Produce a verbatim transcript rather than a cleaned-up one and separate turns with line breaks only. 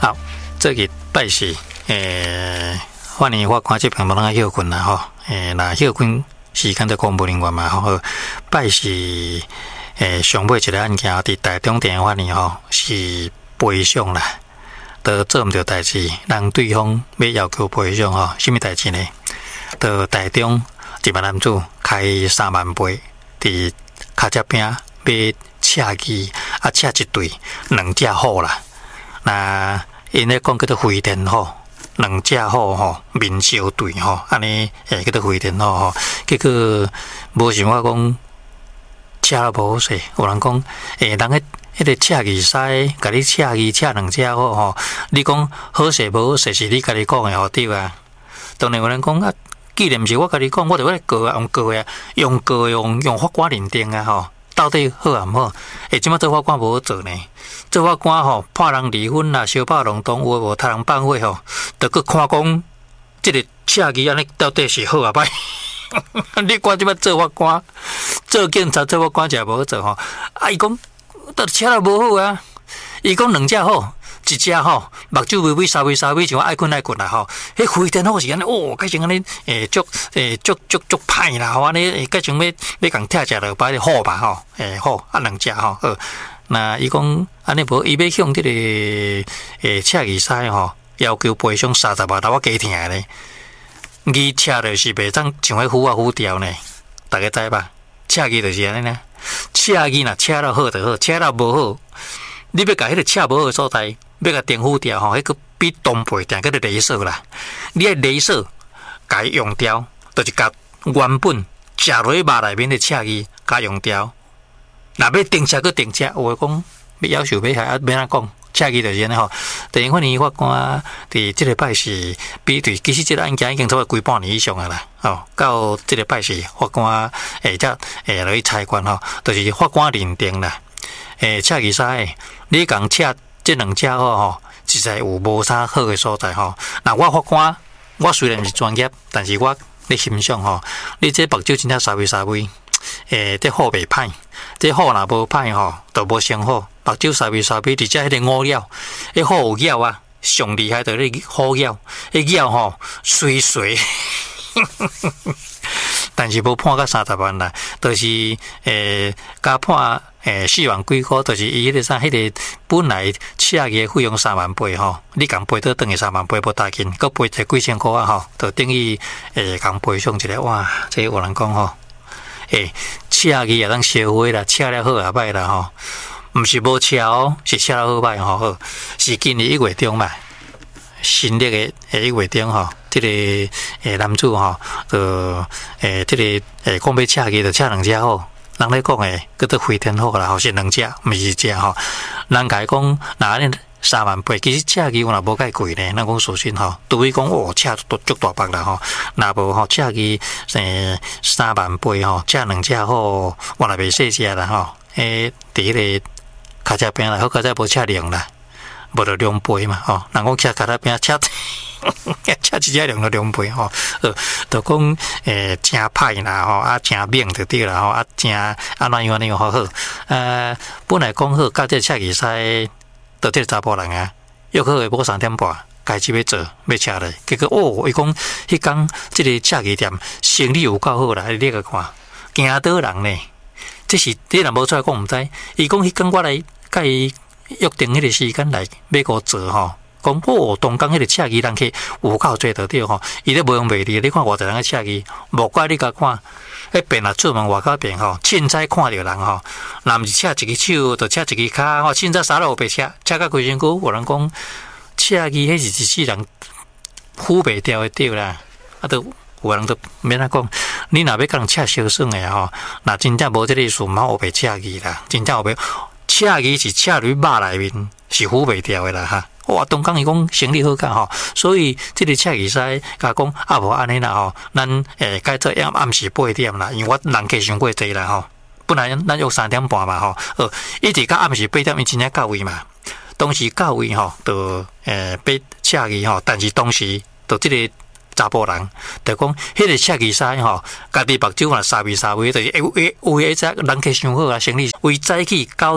好，这个拜是诶，欢迎我看这屏幕拢爱休困啦吼，诶，那休困时间在公布人员嘛吼，拜是诶上尾一个案件伫台中电法院吼是赔偿啦，都做毋到代志，让对方要要求赔偿吼，什么代志呢？到台中一名男子开三万八，伫卡车边买车机啊，车一对两只好啦，那。因咧讲叫做飞天吼，两只好吼，面烧对吼，安尼诶叫做飞天吼吼。结果无想我讲车无好势，有人讲诶，人迄迄个车技师，甲你车技车两只好吼，你讲好势无好势是你家己讲诶吼对啊。当然有人讲啊，既然毋是我家己讲，我就要告啊，用告啊，用告用用法官认定啊吼。到底好啊毋好？诶，即摆做法官无好做呢？做法官吼，判人离婚啦，小爆龙洞，有诶无杀人放火吼，着去看讲，即个车技安尼到底是好啊歹？你看即摆做法官，做警察做法官就无好做吼。啊，伊讲，到车都无好啊，伊讲两只好。一只吼，目睭微微沙微沙微，像我爱困爱困啦吼。迄飞天好是安尼，哦，改成安尼，诶，足诶足足足歹啦，吼安尼，改成要要共拆食落摆好吧吼，诶好啊两只吼。好，那伊讲安尼无，伊要向即、这个诶车技师吼要求赔偿三十万，头我加听咧。伊车就是袂当像迄虎啊虎条呢，大家知吧？车技就是安尼呢，车技若车了好就好，车了无好，你要甲迄个车无好的所在。要甲颠覆掉吼，迄个比东配定叫做镭射啦。你爱镭射，甲伊用掉，就是甲原本食落去肉内面的车机，甲用掉。若要停车，佮停车，有诶讲要要求要害啊，免安讲，车机就是安尼吼。第一法院法官伫即个摆是比对，其实即个案件已经做几半年以上啊啦。哦，到即个摆是法官诶，则诶落去裁决吼，就是法官认定啦。诶，车技师，你共车。这两只好吼，实在有无啥好的所在吼。那我法官，我虽然毋是专业，但是我咧欣赏吼，你这目睭真正沙微沙微，诶，这好袂歹，这好若无歹吼，都无先好。目睭沙微沙微，而且迄个五咬，迄好有咬啊，上厉害就咧好咬，迄咬吼水水。但是无判到三十万啦，就是诶，加判诶四万几块，就是伊迄个啥，迄个本来车个费用三万八吼，你共赔倒等于三万八无大紧，佮赔一几千块啊吼，就等于诶共赔偿一个哇，这有人讲吼，诶，车个也当烧毁啦，车了好也歹啦吼，毋是无车哦，是车了好歹吼，好，是今年一月中嘛。新历的诶一月中吼，即、这个诶男子吼，就诶即、这个诶讲要车机就车两只好，人咧讲诶叫做飞天好啦，吼是两只，毋是一只吼。人家讲那安尼三万八，其实车机有若无介贵呢，咱讲属实吼，除非讲哦车足足大百啦吼，若无吼车机诶三万八吼，车两只好，我若袂细只啦吼，诶伫迄个卡车边啦，好卡车无车量啦。无就两倍嘛，吼！人讲车脚踏边车，车一只量就两倍吼。呃，就讲诶，真歹啦吼，啊，真猛就对啦吼，啊，真啊怎样安尼好好。呃，本来讲好，甲这车技师，到这个查甫人啊，约好下晡三点半开始要做，要车咧。结果哦，伊讲迄工这个车技店生意有够好啦，你个看，惊倒人呢。这是你若无出来讲毋知，伊讲迄工我来甲伊。约定迄个时间来要个做吼，讲哦，东港迄个车机人去有够做得到吼，伊咧无用卖力，你看偌侪人个车机，无怪你甲看，迄边啊出门外口边吼，凊彩看着人吼，若毋是车一个手，就车一个骹吼，凊彩三六白车，车甲规身躯，有人讲车机迄是一世人扶袂掉的对啦，啊都有人都免啊讲，你若要甲人车相算的吼，若真正无即个事，毋好学白车机啦，真正学白。车机是车入肉内面是扶袂掉的啦哈！哇，东港伊讲生意好干吼，所以即个车技师甲讲啊无安尼啦吼，咱诶改做暗暗时八点啦，因为我人客伤过济啦吼，本来咱约三点半嘛吼，呃，一直到暗时八点伊真正到位嘛，当时到位吼，就诶被车机吼，但是当时就即个。查甫人，就讲迄个车技师吼，家己目睭若沙微沙微，就是为为为只人客伤好啊，生理为早起九